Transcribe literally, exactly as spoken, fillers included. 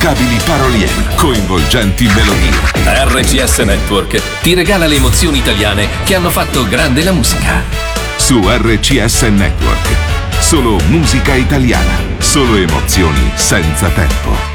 indimenticabili paroliere, coinvolgenti melodie. R C S Network ti regala le emozioni italiane che hanno fatto grande la musica. Su R C S Network, solo musica italiana, solo emozioni senza tempo.